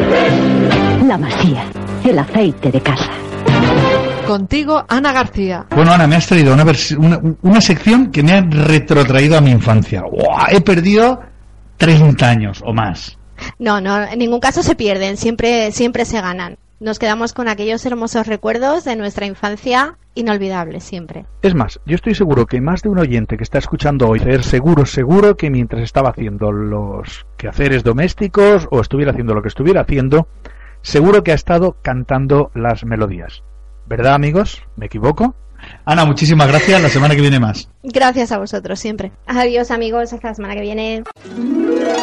La Masía, el aceite de casa. Contigo, Ana García. Bueno, Ana, me has traído una sección que me ha retrotraído a mi infancia. ¡Wow! He perdido 30 años o más. No, en ningún caso se pierden, siempre se ganan. Nos quedamos con aquellos hermosos recuerdos de nuestra infancia, inolvidables siempre. Es más, yo estoy seguro que más de un oyente que está escuchando hoy, seguro que mientras estaba haciendo los quehaceres domésticos o estuviera haciendo lo que estuviera haciendo, seguro que ha estado cantando las melodías. ¿Verdad, amigos? ¿Me equivoco? Ana, muchísimas gracias. La semana que viene más. Gracias a vosotros siempre. Adiós, amigos. Hasta la semana que viene.